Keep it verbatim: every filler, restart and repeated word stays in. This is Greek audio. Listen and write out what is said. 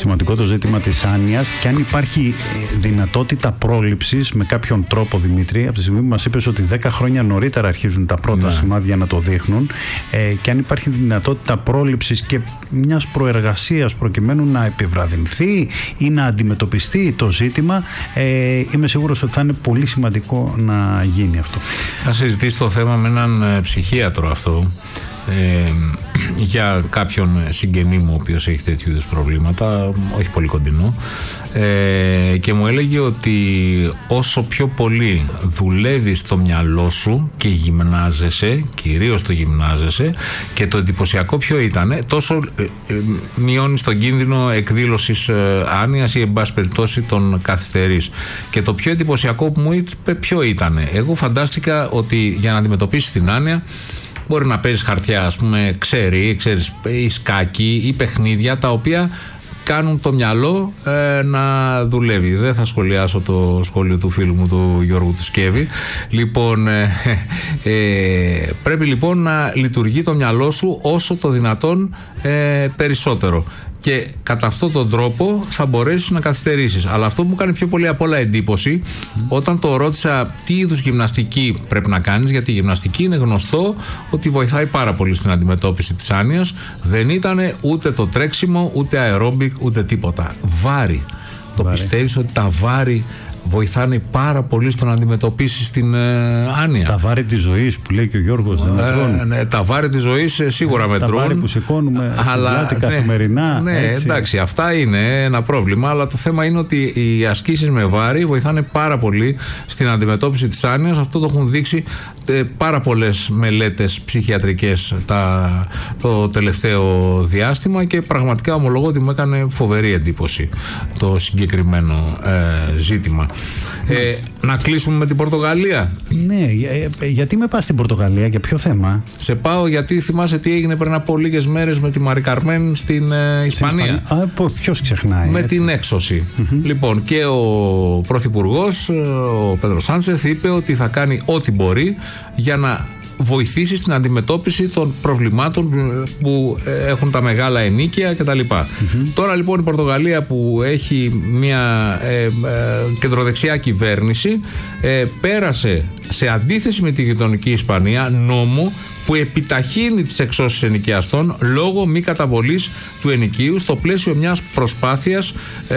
σημαντικό το ζήτημα της άνοιας και αν υπάρχει δυνατότητα πρόληψης με κάποιον τρόπο, Δημήτρη, από τη στιγμή που μας είπες ότι δέκα χρόνια νωρίτερα αρχίζουν τα πρώτα ναι. σημάδια να το δείχνουν, ε, και αν υπάρχει δυνατότητα πρόληψης και μιας προεργασίας προκειμένου να επιβραδυνθεί ή να αντιμετωπιστεί το ζήτημα, ε, είμαι σίγουρος ότι θα είναι πολύ σημαντικό να γίνει αυτό. Θα συζητήσει το θέμα με έναν ψυχίατρο αυτό, ε, για κάποιον συγγενή μου ο οποίος έχει τέτοιου είδους προβλήματα, όχι πολύ κοντινό, ε, και μου έλεγε ότι όσο πιο πολύ δουλεύεις το μυαλό σου και γυμνάζεσαι, κυρίως το γυμνάζεσαι, και το εντυπωσιακό ποιο ήταν, τόσο ε, ε, μειώνεις τον κίνδυνο εκδήλωσης ε, άνοιας ή εν πάση περιπτώσει τον καθυστερείς. Και το πιο εντυπωσιακό που μου είπε ποιο ήταν, εγώ φαντάστηκα ότι για να αντιμετωπίσεις την άνοια μπορεί να παίζεις χαρτιά, ας πούμε, ξέρει, ξέρεις, ή σκάκι ή παιχνίδια τα οποία κάνουν το μυαλό ε, να δουλεύει. Δεν θα σχολιάσω το σχόλιο του φίλου μου του Γιώργου του Σκεύη. Λοιπόν, ε, ε, πρέπει λοιπόν να λειτουργεί το μυαλό σου όσο το δυνατόν ε, περισσότερο. Και κατά αυτόν τον τρόπο θα μπορέσεις να καθυστερήσεις. Αλλά αυτό που μου κάνει πιο πολύ απ' όλα εντύπωση, mm. όταν το ρώτησα τι είδους γυμναστική πρέπει να κάνεις, γιατί η γυμναστική είναι γνωστό ότι βοηθάει πάρα πολύ στην αντιμετώπιση της άνοιας, δεν ήταν ούτε το τρέξιμο, ούτε αερόμπικ, ούτε τίποτα. Βάρη. Το βάρη. Πιστεύεις ότι τα βάρη βοηθάνε πάρα πολύ στο να αντιμετωπίσεις την ε, άνοια? Τα βάρη της ζωής που λέει και ο Γιώργος δεν μετρούν. Ε, ναι, τα βάρη της ζωής σίγουρα ε, μετρούν. Τα βάρη που σηκώνουμε αλλά, ναι, καθημερινά. Ναι, έτσι. Εντάξει, αυτά είναι ένα πρόβλημα, αλλά το θέμα είναι ότι οι ασκήσεις με βάρη βοηθάνε πάρα πολύ στην αντιμετώπιση της άνοιας. Αυτό το έχουν δείξει ε, πάρα πολλές μελέτες ψυχιατρικές τα, το τελευταίο διάστημα και πραγματικά ομολογώ ότι μου έκανε φοβερή εντύπωση το συγκεκριμένο ε, ζήτημα. Ε, να κλείσουμε με την Πορτογαλία. Ναι, γιατί με πας στην Πορτογαλία, για ποιο θέμα? Σε πάω γιατί θυμάσαι τι έγινε πριν από λίγες μέρες με τη Μαρί Καρμέν στην ε, Ισπανία. Α, ποιος ξεχνάει. Με έτσι. την έξωση. Mm-hmm. Λοιπόν, και ο Πρωθυπουργός, ο Πέντρο Σάντσεθ, είπε ότι θα κάνει ό,τι μπορεί για να βοηθήσει στην αντιμετώπιση των προβλημάτων που έχουν τα μεγάλα ενοίκια κτλ. Mm-hmm. Τώρα λοιπόν η Πορτογαλία, που έχει μια ε, ε, κεντροδεξιά κυβέρνηση, ε, πέρασε σε αντίθεση με τη γειτονική Ισπανία νόμο που επιταχύνει τις εξώσεις ενοικιαστών λόγω μη καταβολής του ενοικίου στο πλαίσιο μιας προσπάθειας